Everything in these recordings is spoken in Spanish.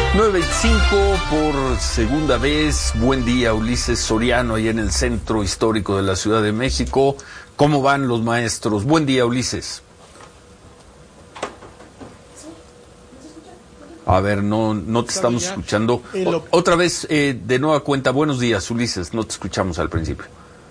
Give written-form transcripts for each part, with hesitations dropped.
9:25 por segunda vez. Buen día, Ulises Soriano, ahí en el centro histórico de la Ciudad de México. ¿Cómo van los maestros? Buen día, Ulises. A ver, no te estamos escuchando. Otra vez, de nueva cuenta, buenos días, Ulises, no te escuchamos al principio.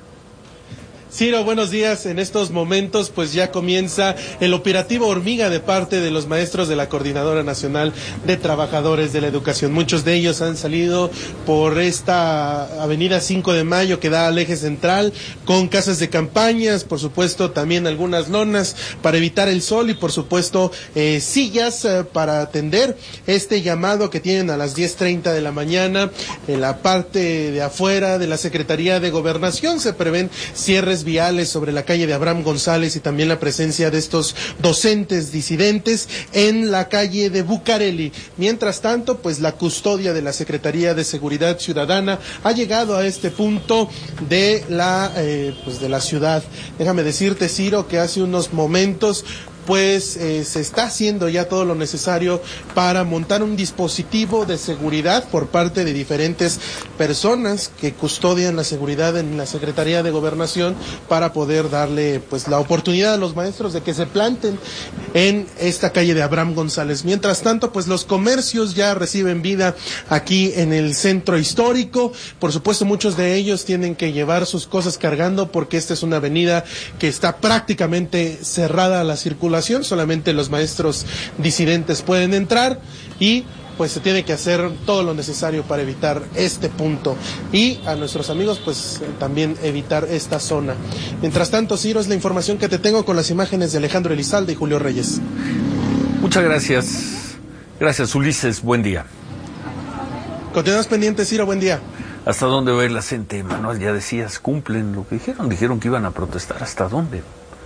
Ciro, buenos días. En estos momentos pues ya comienza el operativo hormiga de parte de los maestros de la Coordinadora Nacional de Trabajadores de la Educación. Muchos de ellos han salido por esta avenida 5 de Mayo que da al eje central con casas de campañas, por supuesto también algunas lonas para evitar el sol y por supuesto sillas para atender este llamado que tienen a las 10:30 de la mañana. En la parte de afuera de la Secretaría de Gobernación se prevén cierres viales sobre la calle de Abraham González y también la presencia de estos docentes disidentes en la calle de Bucareli. Mientras tanto, pues la custodia de la Secretaría de Seguridad Ciudadana ha llegado a este punto de la ciudad. Déjame decirte, Ciro, que hace unos momentos pues se está haciendo ya todo lo necesario para montar un dispositivo de seguridad por parte de diferentes personas que custodian la seguridad en la Secretaría de Gobernación para poder darle pues la oportunidad a los maestros de que se planten en esta calle de Abraham González. Mientras tanto, pues los comercios ya reciben vida aquí en el centro histórico. Por supuesto, muchos de ellos tienen que llevar sus cosas cargando porque esta es una avenida que está prácticamente cerrada a la circulación. Solamente los maestros disidentes pueden entrar y pues se tiene que hacer todo lo necesario para evitar este punto y a nuestros amigos pues también evitar esta zona. Mientras tanto, Ciro, es la información que te tengo con las imágenes de Alejandro Elizalde y Julio Reyes. Muchas gracias. Gracias, Ulises. Buen día. Continuamos pendientes, Ciro. Buen día. ¿Hasta dónde va a ir la gente, Manuel? Ya decías, cumplen lo que dijeron. Dijeron que iban a protestar. ¿Hasta dónde?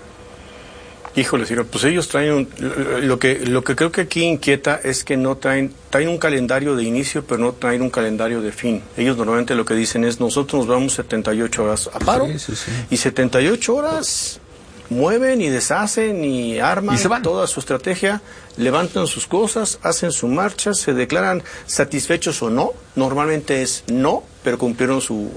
Híjole, Ciro, pues ellos traen lo que creo que aquí inquieta es que no traen un calendario de inicio, pero no traen un calendario de fin. Ellos normalmente lo que dicen es, nosotros nos vamos 78 horas a paro, sí. Y 78 horas mueven y deshacen y arman toda su estrategia, levantan sus cosas, hacen su marcha, se declaran satisfechos o no, normalmente es no, pero cumplieron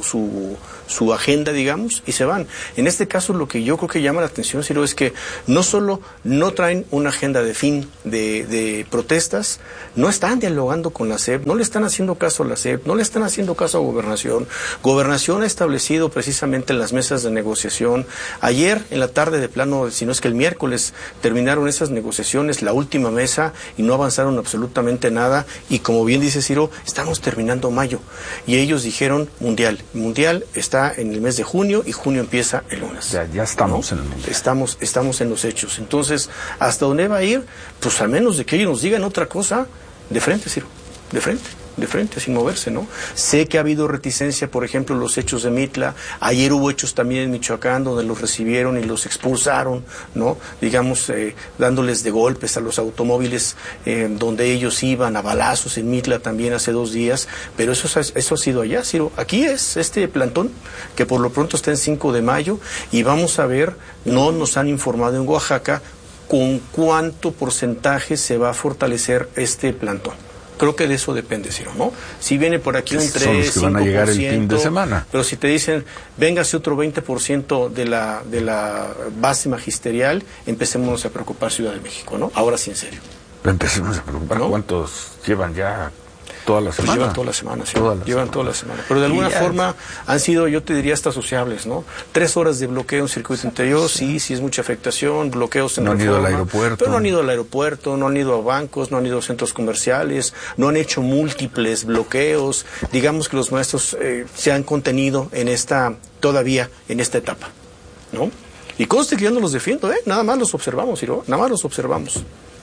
su agenda, digamos, y se van. En este caso, lo que yo creo que llama la atención, Ciro, es que no solo no traen una agenda de fin de protestas, no están dialogando con la SEP, no le están haciendo caso a la SEP, no le están haciendo caso a Gobernación. Gobernación ha establecido precisamente las mesas de negociación. Ayer, en la tarde de plano, si no es que el miércoles, terminaron esas negociaciones, la última mesa, y no avanzaron absolutamente nada, y como bien dice Ciro, estamos terminando mayo, y ellos dijeron mundial está en el mes de junio y junio empieza el lunes. Ya estamos, ¿no? En el mundial. Estamos en los hechos. Entonces, ¿hasta dónde va a ir? Pues al menos de que ellos nos digan otra cosa, de frente, Ciro, de frente, sin moverse, ¿no? Sé que ha habido reticencia, por ejemplo, los hechos de Mitla. Ayer hubo hechos también en Michoacán donde los recibieron y los expulsaron, ¿no? Digamos, dándoles de golpes a los automóviles donde ellos iban, a balazos en Mitla también hace 2 días. Pero eso ha sido allá, Ciro. Aquí es este plantón que por lo pronto está en 5 de mayo y vamos a ver, no nos han informado en Oaxaca con cuánto porcentaje se va a fortalecer este plantón. Creo que de eso depende, Ciro, ¿no? Si viene por aquí un 3, son los que 5%, van a llegar el fin de semana. Pero si te dicen, véngase otro 20% de la base magisterial, empecemos a preocupar Ciudad de México, ¿no? Ahora sí, en serio. Empecemos a preocupar, ¿no? ¿Cuántos llevan ya toda la semana? Pues llevan toda la semana, sí. Llevan toda la semana. Pero de alguna forma han sido, yo te diría, hasta sociables, ¿no? 3 horas de bloqueo en circuito interior, sí es mucha afectación, bloqueos en no han ido al aeropuerto. Pero no han ido al aeropuerto, no han ido a bancos, no han ido a centros comerciales, no han hecho múltiples bloqueos. Digamos que los maestros se han contenido todavía en esta etapa, ¿no? Y conste que yo no los defiendo, nada más los observamos, Ciro, nada más los observamos.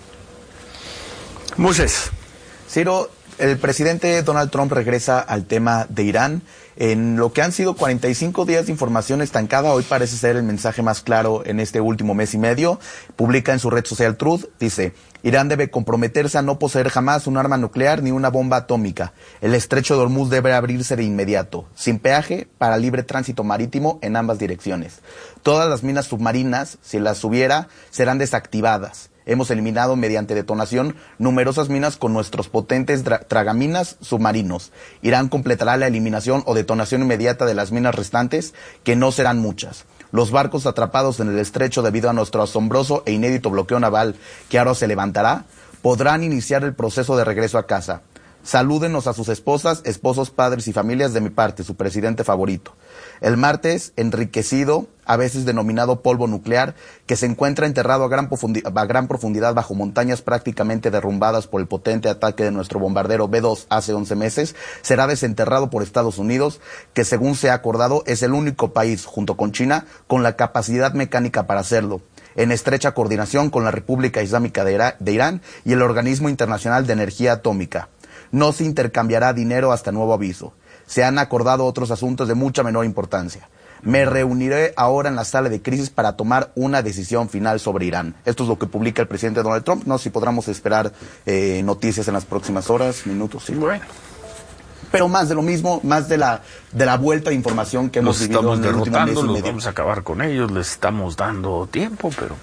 Moisés. Ciro, el presidente Donald Trump regresa al tema de Irán. En lo que han sido 45 días de información estancada, hoy parece ser el mensaje más claro en este último mes y medio. Publica en su red social Truth, dice: Irán debe comprometerse a no poseer jamás un arma nuclear ni una bomba atómica. El estrecho de Hormuz debe abrirse de inmediato, sin peaje, para libre tránsito marítimo en ambas direcciones. Todas las minas submarinas, si las hubiera, serán desactivadas. Hemos eliminado mediante detonación numerosas minas con nuestros potentes tragaminas submarinos. Irán completará la eliminación o detonación inmediata de las minas restantes, que no serán muchas. Los barcos atrapados en el estrecho debido a nuestro asombroso e inédito bloqueo naval, que ahora se levantará, podrán iniciar el proceso de regreso a casa. Salúdenos a sus esposas, esposos, padres y familias de mi parte, su presidente favorito. El martes, enriquecido, a veces denominado polvo nuclear, que se encuentra enterrado a gran profundidad bajo montañas prácticamente derrumbadas por el potente ataque de nuestro bombardero B-2 hace 11 meses, será desenterrado por Estados Unidos, que según se ha acordado es el único país, junto con China, con la capacidad mecánica para hacerlo, en estrecha coordinación con la República Islámica de Irán y el Organismo Internacional de Energía Atómica. No se intercambiará dinero hasta nuevo aviso. Se han acordado otros asuntos de mucha menor importancia. Me reuniré ahora en la sala de crisis para tomar una decisión final sobre Irán. Esto es lo que publica el presidente Donald Trump. No sé si podremos esperar noticias en las próximas horas, minutos. Sí. Bueno. Pero más de lo mismo, más de la vuelta de información que hemos vivido en el último mes y medio. Los vamos a acabar con ellos, les estamos dando tiempo, pero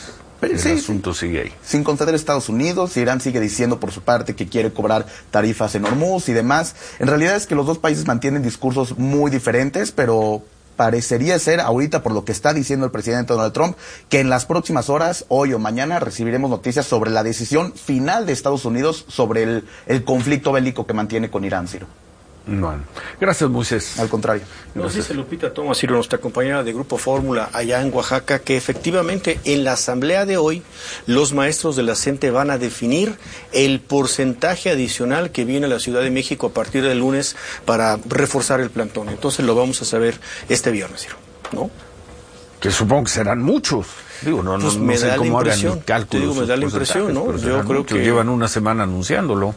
el asunto sigue ahí. Sin conceder a Estados Unidos, Irán sigue diciendo por su parte que quiere cobrar tarifas en Hormuz y demás. En realidad es que los dos países mantienen discursos muy diferentes, pero parecería ser ahorita, por lo que está diciendo el presidente Donald Trump, que en las próximas horas, hoy o mañana, recibiremos noticias sobre la decisión final de Estados Unidos sobre el conflicto bélico que mantiene con Irán, Ciro. Bueno, gracias, Moisés. Al contrario. Nos dice Lupita Thomas, Ciro, nuestra compañera de Grupo Fórmula allá en Oaxaca, que efectivamente en la asamblea de hoy los maestros de la CENTE van a definir el porcentaje adicional que viene a la Ciudad de México a partir del lunes para reforzar el plantón. Entonces lo vamos a saber este viernes, Ciro, ¿no? Que supongo que serán muchos. Digo, no sé cómo hagan el cálculo. Me da la impresión, ¿no? Yo creo que llevan una semana anunciándolo.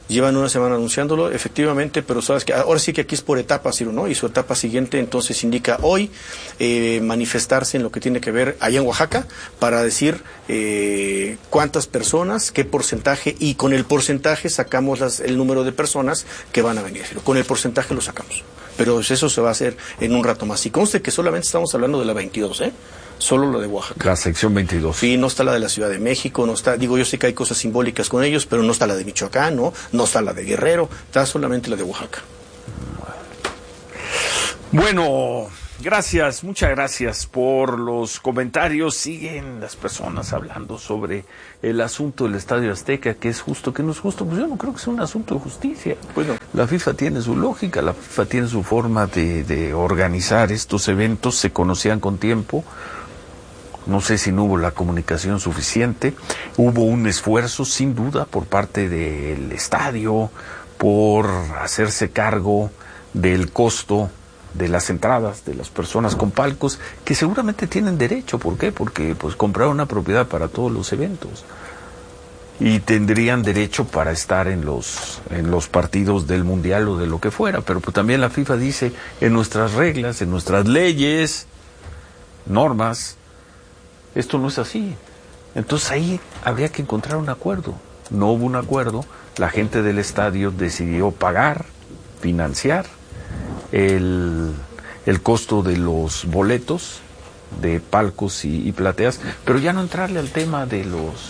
Efectivamente, pero sabes que ahora sí que aquí es por etapas, Ciro, ¿no? Y su etapa siguiente entonces indica hoy manifestarse en lo que tiene que ver allá en Oaxaca para decir cuántas personas, qué porcentaje, y con el porcentaje sacamos el número de personas que van a venir, Ciro. Con el porcentaje lo sacamos. Pero eso se va a hacer en un rato más. Y conste que solamente estamos hablando de la 22, solo la de Oaxaca. La sección 22. Sí, no está la de la Ciudad de México, no está, yo sé que hay cosas simbólicas con ellos, pero no está la de Michoacán, no está la de Guerrero, está solamente la de Oaxaca. Bueno, gracias, muchas gracias por los comentarios. Siguen las personas hablando sobre el asunto del Estadio Azteca, que es justo, que no es justo. Pues yo no creo que sea un asunto de justicia. Bueno, la FIFA tiene su lógica, la FIFA tiene su forma de organizar estos eventos, se conocían con tiempo. No sé si no hubo la comunicación suficiente. Hubo un esfuerzo, sin duda, por parte del estadio, por hacerse cargo del costo de las entradas, de las personas con palcos, que seguramente tienen derecho. ¿Por qué? Porque pues compraron una propiedad para todos los eventos. Y tendrían derecho para estar en los partidos del Mundial o de lo que fuera. Pero pues también la FIFA dice, en nuestras reglas, en nuestras leyes, normas, esto no es así. Entonces ahí habría que encontrar un acuerdo. No hubo un acuerdo. La gente del estadio decidió pagar, financiar el costo de los boletos, de palcos y plateas, pero ya no entrarle al tema de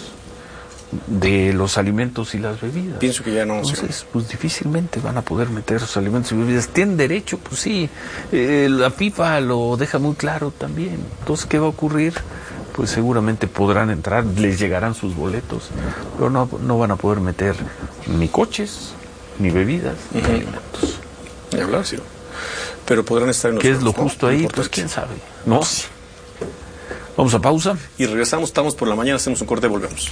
los alimentos y las bebidas. Pienso que ya no. Entonces, pues difícilmente van a poder meter esos alimentos y bebidas. ¿Tienen derecho? Pues sí. La FIFA lo deja muy claro también. Entonces, ¿qué va a ocurrir? Pues seguramente podrán entrar, les llegarán sus boletos, pero no van a poder meter ni coches, ni bebidas, ni alimentos. Ni hablar, sí. Pero podrán estar en los... ¿Qué es lo justo ahí? Pues quién sabe. No. Sí. Vamos a pausa. Y regresamos, estamos por la mañana, hacemos un corte y volvemos.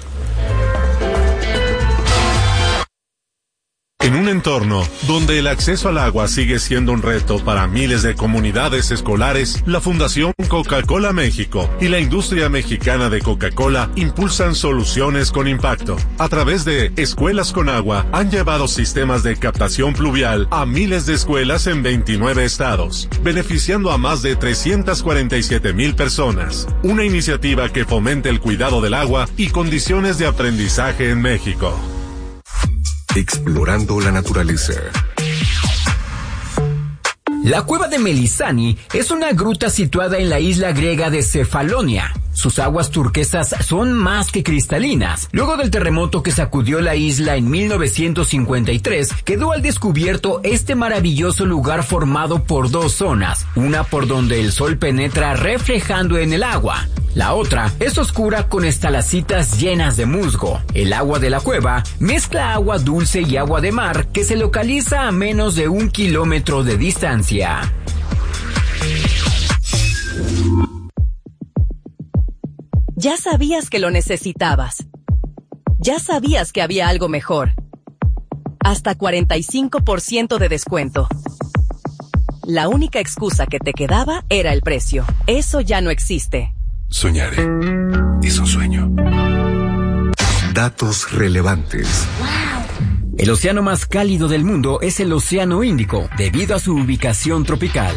En un entorno donde el acceso al agua sigue siendo un reto para miles de comunidades escolares, la Fundación Coca-Cola México y la industria mexicana de Coca-Cola impulsan soluciones con impacto. A través de Escuelas con Agua, han llevado sistemas de captación pluvial a miles de escuelas en 29 estados, beneficiando a más de 347,000 personas. Una iniciativa que fomenta el cuidado del agua y condiciones de aprendizaje en México. Explorando la naturaleza. La cueva de Melisani es una gruta situada en la isla griega de Cefalonia. Sus aguas turquesas son más que cristalinas. Luego del terremoto que sacudió la isla en 1953, quedó al descubierto este maravilloso lugar formado por dos zonas, una por donde el sol penetra reflejando en el agua. La otra es oscura con estalactitas llenas de musgo. El agua de la cueva mezcla agua dulce y agua de mar que se localiza a menos de 1 kilómetro de distancia. Ya sabías que lo necesitabas. Ya sabías que había algo mejor. Hasta 45% de descuento. La única excusa que te quedaba era el precio. Eso ya no existe. Soñaré. Es un sueño. Datos relevantes. El océano más cálido del mundo es el Océano Índico, debido a su ubicación tropical.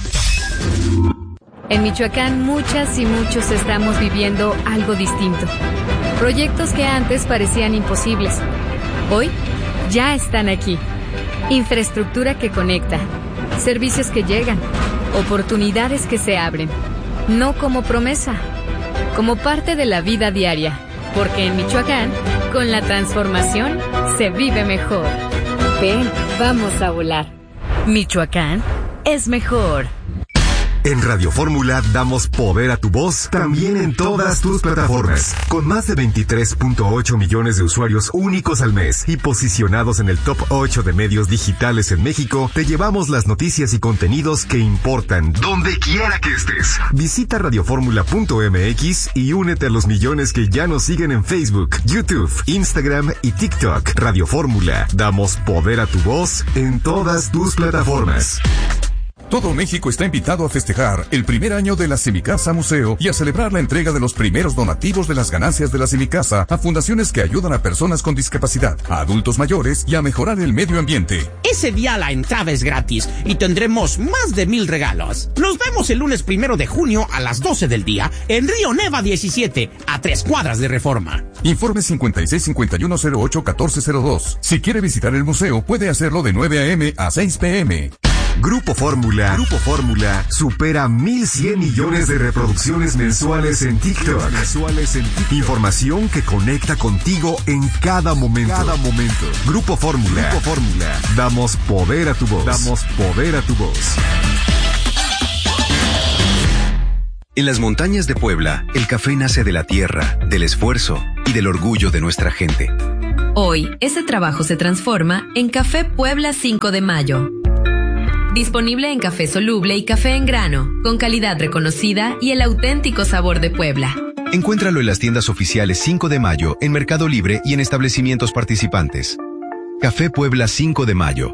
En Michoacán, muchas y muchos estamos viviendo algo distinto. Proyectos que antes parecían imposibles, hoy ya están aquí. Infraestructura que conecta, servicios que llegan, oportunidades que se abren. No como promesa, como parte de la vida diaria, porque en Michoacán, con la transformación, se vive mejor. Ven, vamos a volar. Michoacán es mejor. En Radio Fórmula damos poder a tu voz también en todas tus plataformas. Con más de 23.8 millones de usuarios únicos al mes y posicionados en el top 8 de medios digitales en México, te llevamos las noticias y contenidos que importan donde quiera que estés. Visita radioformula.mx y únete a los millones que ya nos siguen en Facebook, YouTube, Instagram y TikTok. Radio Fórmula, damos poder a tu voz en todas tus plataformas. Todo México está invitado a festejar el primer año de la Semicasa Museo y a celebrar la entrega de los primeros donativos de las ganancias de la Semicasa a fundaciones que ayudan a personas con discapacidad, a adultos mayores y a mejorar el medio ambiente. Ese día la entrada es gratis y tendremos más de 1,000 regalos. Nos vemos el lunes 1 de junio a las 12 del día en Río Neva 17, a 3 cuadras de Reforma. Informe 5651081402. Si quiere visitar el museo, puede hacerlo de 9 a.m. a 6 p.m. Grupo Fórmula supera 1,100 millones de reproducciones mensuales en TikTok. Información que conecta contigo en cada momento. Grupo Fórmula. Damos poder a tu voz. En las montañas de Puebla, el café nace de la tierra, del esfuerzo y del orgullo de nuestra gente. Hoy, ese trabajo se transforma en Café Puebla 5 de Mayo. Disponible en café soluble y café en grano, con calidad reconocida y el auténtico sabor de Puebla. Encuéntralo en las tiendas oficiales 5 de Mayo, en Mercado Libre y en establecimientos participantes. Café Puebla 5 de Mayo.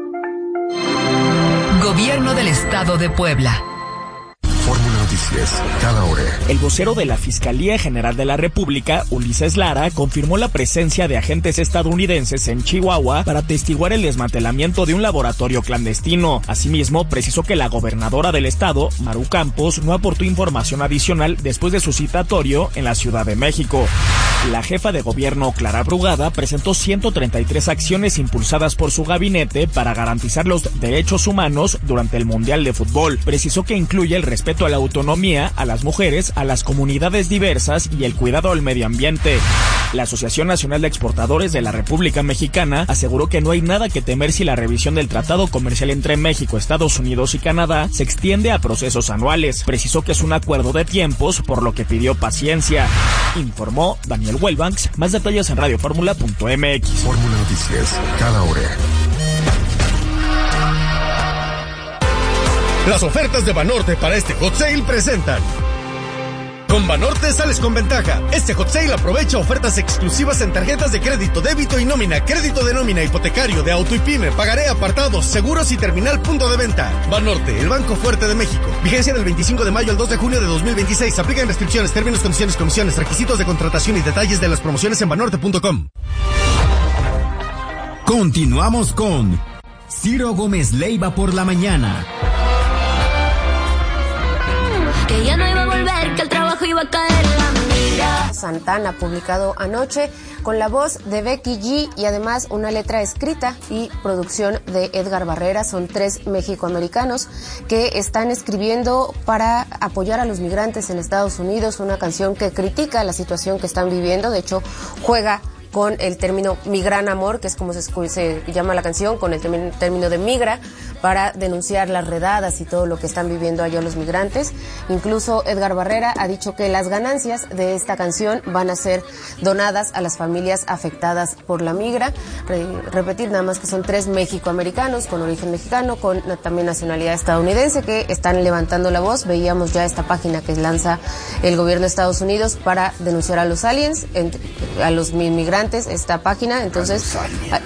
Gobierno del Estado de Puebla. Fórmula Noticias, cada hora. El vocero de la Fiscalía General de la República, Ulises Lara, confirmó la presencia de agentes estadounidenses en Chihuahua para atestiguar el desmantelamiento de un laboratorio clandestino. Asimismo, precisó que la gobernadora del estado, Maru Campos, no aportó información adicional después de su citatorio en la Ciudad de México. La jefa de gobierno, Clara Brugada, presentó 133 acciones impulsadas por su gabinete para garantizar los derechos humanos durante el Mundial de Fútbol. Precisó que incluye el respeto a la autonomía, a las mujeres, a las comunidades diversas y el cuidado al medio ambiente. La Asociación Nacional de Exportadores de la República Mexicana aseguró que no hay nada que temer si la revisión del Tratado Comercial entre México, Estados Unidos y Canadá se extiende a procesos anuales. Precisó que es un acuerdo de tiempos, por lo que pidió paciencia. Informó Daniel Wellbanks. Más detalles en radioformula.mx. Fórmula Noticias, cada hora. Las ofertas de Banorte para este Hot Sale presentan. Con Banorte sales con ventaja. Este Hot Sale aprovecha ofertas exclusivas en tarjetas de crédito, débito y nómina, crédito de nómina, hipotecario, de auto y pyme, pagaré, apartados, seguros y terminal punto de venta. Banorte, el banco fuerte de México. Vigencia del 25 de mayo al 2 de junio de 2026. Aplican restricciones, términos, condiciones, comisiones, requisitos de contratación y detalles de las promociones en banorte.com. Continuamos con Ciro Gómez Leiva por la mañana. Que ya no iba a volver, que el trabajo iba va a caer la mira. Santana, publicado anoche, con la voz de Becky G y además una letra escrita y producción de Edgar Barrera. Son 3 mexicoamericanos que están escribiendo para apoyar a los migrantes en Estados Unidos, una canción que critica la situación que están viviendo. De hecho, juega con el término Mi Gran Amor, que es como se llama la canción, con el término de migra, para denunciar las redadas y todo lo que están viviendo allá los migrantes. Incluso Edgar Barrera ha dicho que las ganancias de esta canción van a ser donadas a las familias afectadas por la migra. Repetir nada más que son 3 mexicoamericanos con origen mexicano, con también nacionalidad estadounidense, que están levantando la voz. Veíamos ya esta página que lanza el gobierno de Estados Unidos para denunciar a los aliens, a los migrantes, esta página. Entonces,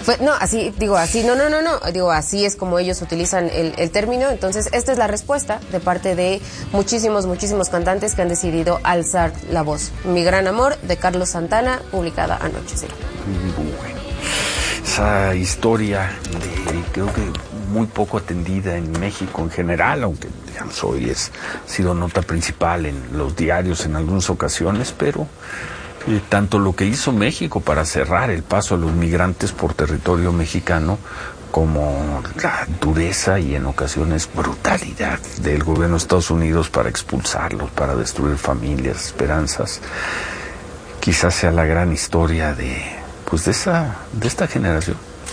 así es como ellos utilizan el término. Entonces, esta es la respuesta de parte de muchísimos cantantes que han decidido alzar la voz. Mi Gran Amor, de Carlos Santana, publicada anoche. Sí. Bueno, esa historia creo que muy poco atendida en México en general, aunque digamos hoy ha sido nota principal en los diarios en algunas ocasiones, pero tanto lo que hizo México para cerrar el paso a los migrantes por territorio mexicano, como la dureza y en ocasiones brutalidad del gobierno de Estados Unidos para expulsarlos, para destruir familias, esperanzas, quizás sea la gran historia de esta generación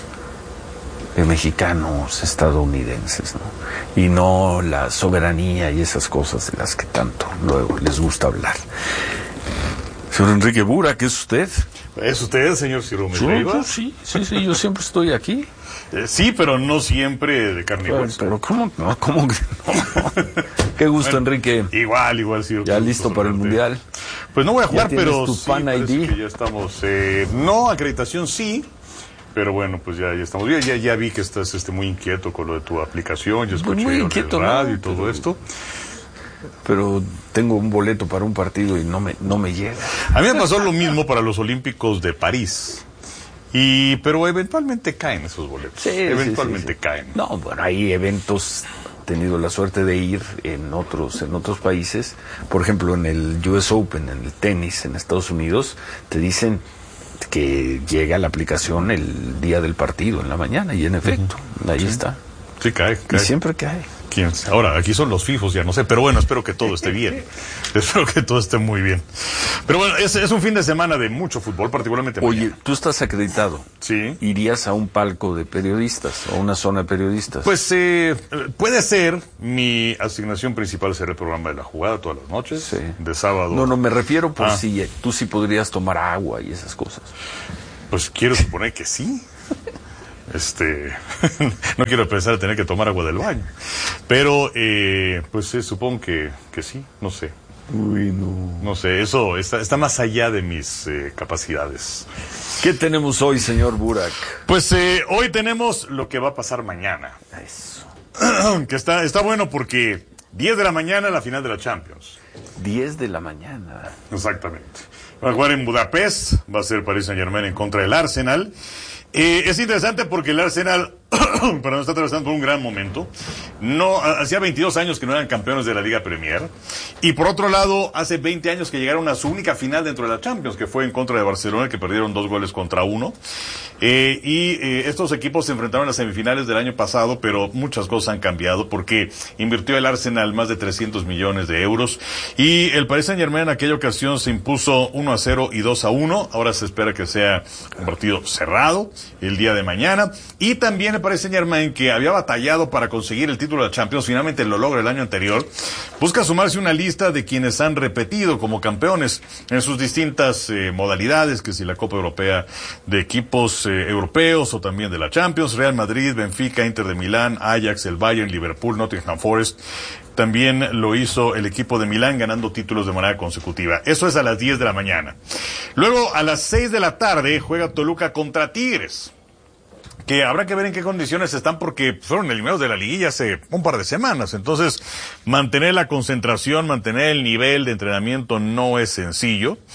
de mexicanos estadounidenses, ¿no? Y no la soberanía y esas cosas de las que tanto luego les gusta hablar. Señor Enrique Burak, ¿qué es usted? ¿Es usted, señor Ciro Medeiros? Sí, yo siempre estoy aquí. Sí, pero no siempre de carne y hueso. Pero ¿cómo que no? Qué gusto, bueno, Enrique. Igual, Ciro. ¿Ya listo para el Mundial? Pues no voy a jugar, pero tu sí, Fan ID? Que ya estamos. No, acreditación sí, pero bueno, pues ya estamos. Ya vi que estás muy inquieto con lo de tu aplicación. Yo escuché muy inquieto, el radio y todo esto. Pero tengo un boleto para un partido y no me llega. A mí me pasó lo mismo para los Olímpicos de París. Pero eventualmente caen esos boletos. Sí, eventualmente caen. No, bueno, hay eventos, he tenido la suerte de ir en otros países. Por ejemplo, en el US Open, en el tenis en Estados Unidos, te dicen que llega la aplicación el día del partido, en la mañana, y en efecto, ahí está. Sí, cae. Y siempre cae. Ahora, aquí son los fifos, ya no sé, pero bueno, espero que todo esté bien. Espero que todo esté muy bien. Pero bueno, es un fin de semana de mucho fútbol, particularmente Oye, mañana. tú estás acreditado. Sí. ¿Irías a un palco de periodistas o a una zona de periodistas? Pues puede ser. Mi asignación principal será el programa de La Jugada todas las noches, de sábado. No, me refiero por si tú sí podrías tomar agua y esas cosas. Pues quiero suponer que sí. No quiero pensar en tener que tomar agua del baño, pero pues supongo que sí, no sé. Uy, no. No sé, eso está más allá de mis capacidades. ¿Qué tenemos hoy, señor Burak? Pues hoy tenemos lo que va a pasar mañana. Eso. Que está bueno porque 10 de la mañana la final de la Champions. 10 de la mañana. Exactamente. Va a jugar en Budapest, va a ser Paris Saint-Germain en contra del Arsenal. Es interesante porque el Arsenal está atravesando por un gran momento. Hacía 22 años que no eran campeones de la Liga Premier. Y por otro lado, hace 20 años que llegaron a su única final dentro de la Champions, que fue en contra de Barcelona, que perdieron 2-1. Estos equipos se enfrentaron en las semifinales del año pasado, pero muchas cosas han cambiado porque invirtió el Arsenal más de 300 millones de euros. Y el Paris Saint-Germain en aquella ocasión se impuso 1-0 y 2-1. Ahora se espera que sea un partido cerrado el día de mañana. Y también el Paris Saint-Germain, que había batallado para conseguir el título de la Champions, finalmente lo logra el año anterior, busca sumarse una lista de quienes han repetido como campeones en sus distintas modalidades, que si la Copa Europea de equipos europeos o también de la Champions, Real Madrid, Benfica, Inter de Milán, Ajax, el Bayern, Liverpool, Nottingham Forest. También lo hizo el equipo de Milán, ganando títulos de manera consecutiva. Eso es a las 10 de la mañana. Luego, a las 6 de la tarde, juega Toluca contra Tigres, que habrá que ver en qué condiciones están, porque fueron eliminados de la liguilla hace un par de semanas. Entonces, mantener la concentración, mantener el nivel de entrenamiento no es sencillo.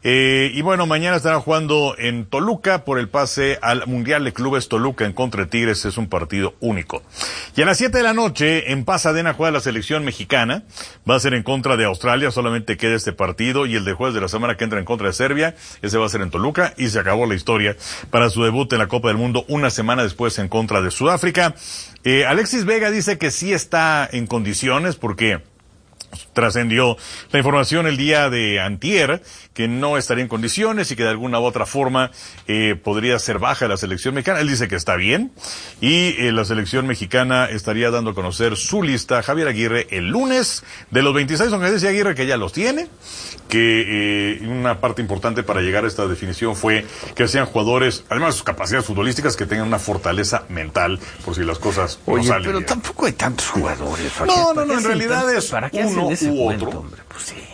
Y bueno, mañana estarán jugando en Toluca por el pase al Mundial de Clubes. Toluca en contra de Tigres es un partido único. Y a las 7 de la noche en Pasadena juega la selección mexicana. Va a ser en contra de Australia, solamente queda este partido, y el de jueves de la semana que entra en contra de Serbia, ese va a ser en Toluca, y se acabó la historia para su debut en la Copa del Mundo una semana después en contra de Sudáfrica. Alexis Vega dice que sí está en condiciones porque trascendió la información el día de antier que no estaría en condiciones y que de alguna u otra forma podría ser baja la selección mexicana. Él dice que está bien y la selección mexicana estaría dando a conocer su lista, Javier Aguirre, el lunes de los 26, aunque dice Aguirre que ya los tiene, que una parte importante para llegar a esta definición fue que sean jugadores, además de sus capacidades futbolísticas, que tengan una fortaleza mental por si las cosas no salen pero bien. tampoco hay tantos jugadores. No, en realidad es uno u otro. Hombre, pues sí.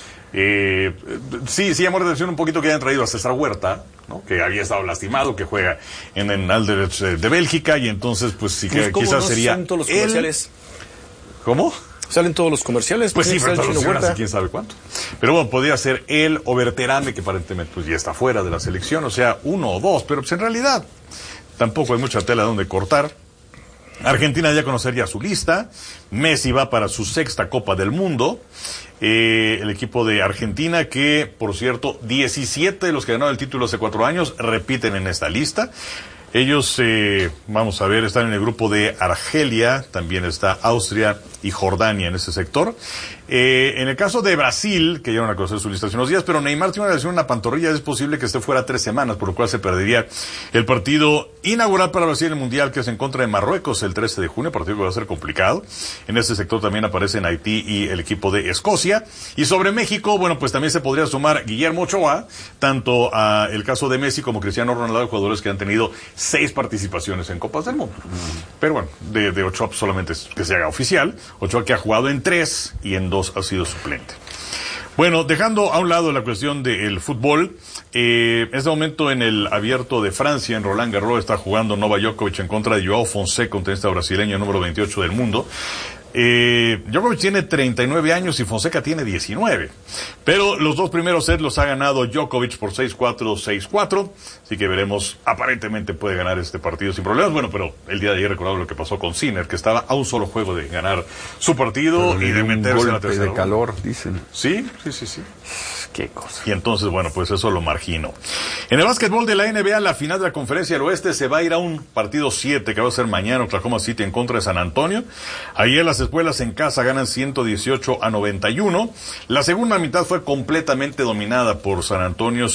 Sí llamó la atención un poquito que hayan traído a César Huerta, ¿no? Que había estado lastimado, que juega en Anderlecht de Bélgica, y entonces pues sí que pues, quizás no sería salen todos los comerciales. ¿Cómo? Salen todos los comerciales. Pues sí, pero Chino Huerta. quién sabe cuánto. Pero bueno, podría ser él o Berterame, que aparentemente pues ya está fuera de la selección, o sea, uno o dos, pero pues en realidad tampoco hay mucha tela donde cortar. Argentina ya conocería su lista. Messi va para su 6ª Copa del Mundo. El equipo de Argentina, que por cierto 17 de los que ganaron el título hace 4 años repiten en esta lista. Ellos, vamos a ver, están en el grupo de Argelia, también está Austria y Jordania en ese sector. En el caso de Brasil, que ya van a conocer su lista hace unos días, pero Neymar tiene una lesión en la pantorrilla, es posible que esté fuera 3 semanas, por lo cual se perdería el partido inaugural para Brasil en el Mundial, que es en contra de Marruecos el 13 de junio, partido que va a ser complicado. En ese sector también aparecen Haití y el equipo de Escocia. Y sobre México, bueno, pues también se podría sumar Guillermo Ochoa, tanto a el caso de Messi como Cristiano Ronaldo, jugadores que han tenido 6 participaciones en Copas del Mundo. Pero bueno, de Ochoa pues solamente es que se haga oficial. Ochoa que ha jugado en 3 y en 2 ha sido suplente. Bueno, dejando a un lado la cuestión del fútbol, en este momento en el Abierto de Francia, en Roland Garros, está jugando Novak Djokovic en contra de Joao Fonseca, un tenista brasileño número 28 del mundo. Djokovic tiene 39 años y Fonseca tiene 19. Pero los 2 primeros sets los ha ganado Djokovic por 6-4, 6-4. Así que veremos, aparentemente puede ganar este partido sin problemas. Bueno, pero el día de ayer recordaba lo que pasó con Sinner, que estaba a un solo juego de ganar su partido y de meterse en la tercera. De calor, dicen. Sí. Qué cosa. Y entonces, bueno, pues eso lo margino. En el básquetbol de la NBA, la final de la Conferencia del Oeste se va a ir a un partido 7 que va a ser mañana, Oklahoma City en contra de San Antonio. Ayer las escuelas en casa ganan 118-91. La segunda mitad fue completamente dominada por San Antonio,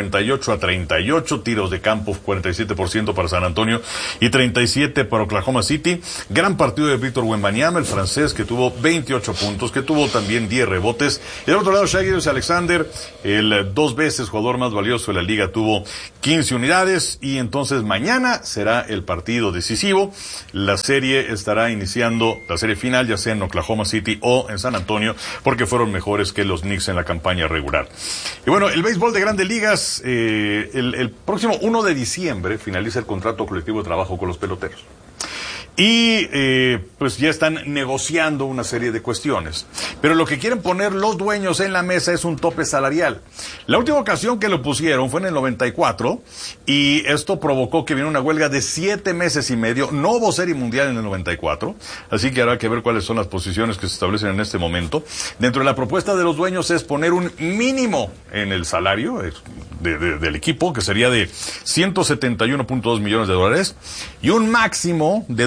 58-38. Tiros de campo, 47% para San Antonio y 37% para Oklahoma City. Gran partido de Víctor Wembanyama, el francés, que tuvo 28 puntos, que tuvo también 10 rebotes. Y del otro lado, Shai Gilgeous-Alexander, el 2 veces jugador más valioso de la liga, tuvo 15 unidades. Y entonces mañana será el partido decisivo. La serie estará iniciando, la serie final, ya sea en Oklahoma City o en San Antonio, porque fueron mejores que los Knicks en la campaña regular. Y bueno, el béisbol de Grandes Ligas, el próximo 1 de diciembre finaliza el contrato colectivo de trabajo con los peloteros. Y pues ya están negociando una serie de cuestiones. Pero lo que quieren poner los dueños en la mesa es un tope salarial. La última ocasión que lo pusieron fue en el 94 y esto provocó que vino una huelga de 7 meses y medio. No hubo serie mundial en el 94, así que habrá que ver cuáles son las posiciones que se establecen en este momento. Dentro de la propuesta de los dueños es poner un mínimo en el salario del equipo, que sería de $171.2 millones, y un máximo de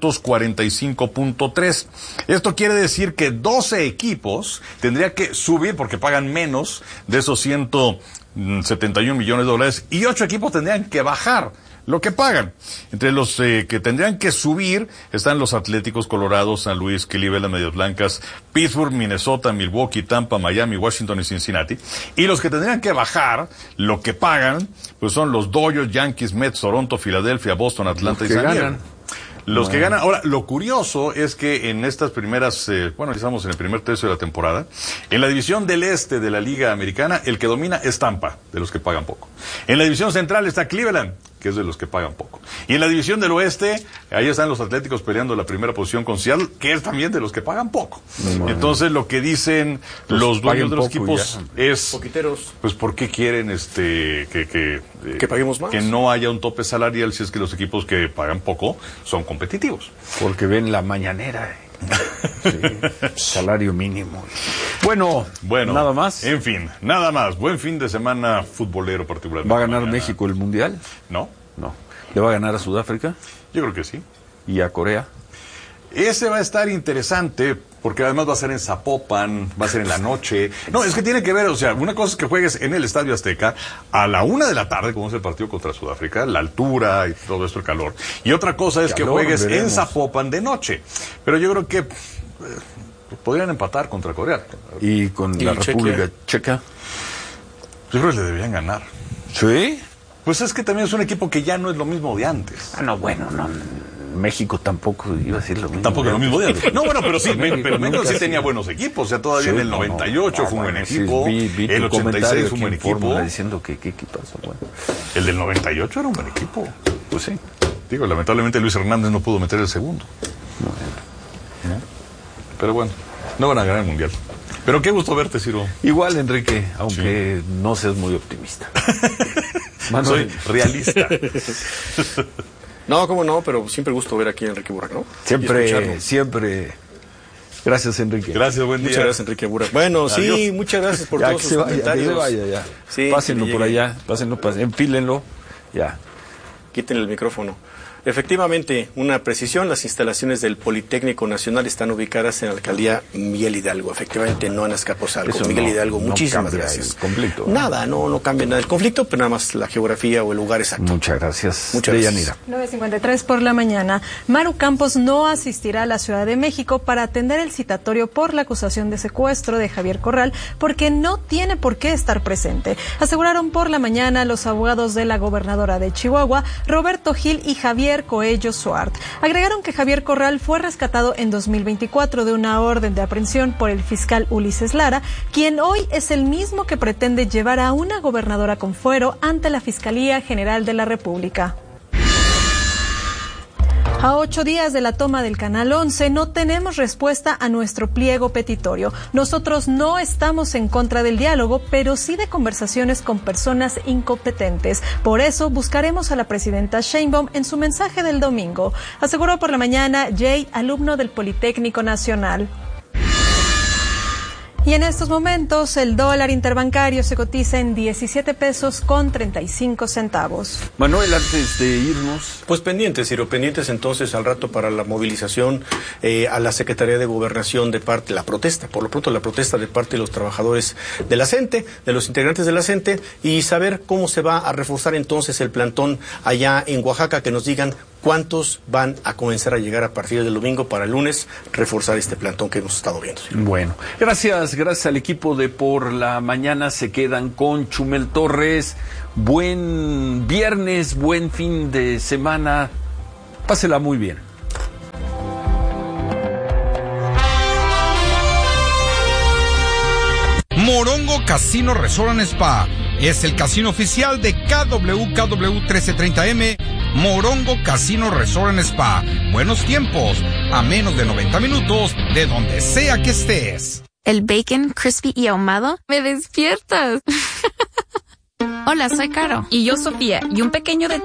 245.3. Esto quiere decir que 12 equipos tendrían que subir, porque pagan menos de esos 171 millones de dólares, y 8 equipos tendrían que bajar lo que pagan. Entre los que tendrían que subir están los Atléticos, Colorado, San Luis, Cleveland, Medias Blancas, Pittsburgh, Minnesota, Milwaukee, Tampa, Miami, Washington y Cincinnati. Y los que tendrían que bajar lo que pagan, pues son los Dodgers, Yankees, Mets, Toronto, Filadelfia, Boston, Atlanta y San Diego. Los que ganan. Ahora, lo curioso es que en estas primeras, estamos en el primer tercio de la temporada, en la división del este de la Liga Americana, el que domina es Tampa, de los que pagan poco. En la división central está Cleveland, que es de los que pagan poco. Y en la división del oeste, ahí están los Atléticos peleando la primera posición con Seattle, que es también de los que pagan poco. Entonces, lo que dicen los dueños de los equipos es, poquiteros, pues, ¿por qué quieren que paguemos más? Que no haya un tope salarial si es que los equipos que pagan poco son competitivos. Porque ven la mañanera. Sí, salario mínimo. Bueno, nada más. En fin, nada más. Buen fin de semana futbolero particularmente. ¿Va a ganar México el Mundial? No. ¿Le va a ganar a Sudáfrica? Yo creo que sí. ¿Y a Corea? Ese va a estar interesante, porque además va a ser en Zapopan, va a ser en la noche. No, es que tiene que ver, o sea, una cosa es que juegues en el Estadio Azteca a la 1:00 p.m, como es el partido contra Sudáfrica, la altura y todo esto, el calor. Y otra cosa es que juegues en Zapopan de noche. Pero yo creo que podrían empatar contra Corea. ¿Y con la República Checa? Yo creo que le deberían ganar. ¿Sí? Pues es que también es un equipo que ya no es lo mismo de antes. No. México tampoco iba a decir lo mismo. Tampoco es lo mismo de antes. No, bueno, pero sí, pero México sí tenía buenos equipos. O sea, todavía en el 98 fue un buen equipo. El 86 fue un buen equipo. Diciendo que qué equipazo, bueno. El del 98 era un buen equipo. Pues sí. Digo, lamentablemente Luis Hernández no pudo meter el segundo. Pero bueno, no van a ganar el Mundial. Pero qué gusto verte, Ciro. Igual, Enrique, aunque no seas muy optimista. Soy realista. No, cómo no, pero siempre gusto ver aquí a Enrique Burak, ¿no? Siempre. Gracias, Enrique. Gracias, buen día. Muchas gracias, Enrique Burak. Bueno, Adiós. sí, muchas gracias por todos sus comentarios. Que se vaya, ya. Sí, pásenlo por allá, empílenlo, ya. Quítenle el micrófono. Efectivamente, una precisión, las instalaciones del Politécnico Nacional están ubicadas en la alcaldía Miguel Hidalgo, efectivamente no en Azcapotzalco. Miguel Hidalgo, muchísimas gracias. El conflicto. Nada, no cambia nada el conflicto, pero nada más la geografía o el lugar exacto. Muchas gracias. Muchas gracias. 9:53 por la mañana. Maru Campos no asistirá a la Ciudad de México para atender el citatorio por la acusación de secuestro de Javier Corral, porque no tiene por qué estar presente. Aseguraron por la mañana los abogados de la gobernadora de Chihuahua, Roberto Gil y Javier Coello Suart. Agregaron que Javier Corral fue rescatado en 2024 de una orden de aprehensión por el fiscal Ulises Lara, quien hoy es el mismo que pretende llevar a una gobernadora con fuero ante la Fiscalía General de la República. A 8 días de la toma del Canal 11, no tenemos respuesta a nuestro pliego petitorio. Nosotros no estamos en contra del diálogo, pero sí de conversaciones con personas incompetentes. Por eso buscaremos a la presidenta Sheinbaum en su mensaje del domingo, aseguró por la mañana Jay, alumno del Politécnico Nacional. Y en estos momentos el dólar interbancario se cotiza en 17 pesos con 35 centavos. Manuel, antes de irnos... Pues pendientes, Ciro, pendientes entonces al rato para la movilización a la Secretaría de Gobernación de parte, la protesta, por lo pronto la protesta de parte de los trabajadores de la CENTE, de los integrantes de la CENTE, y saber cómo se va a reforzar entonces el plantón allá en Oaxaca, que nos digan cuántos van a comenzar a llegar a partir del domingo para el lunes reforzar este plantón que hemos estado viendo. Bueno, gracias al equipo de Por la Mañana. Se quedan con Chumel Torres. Buen viernes, buen fin de semana. Pásela muy bien. Morongo Casino Resort and Spa es el casino oficial de KWKW 1330M. Morongo Casino Resort and Spa. Buenos tiempos, a menos de 90 minutos de donde sea que estés. El bacon crispy y ahumado me despiertas. Hola, soy Caro. Y yo, Sofía. Y un pequeño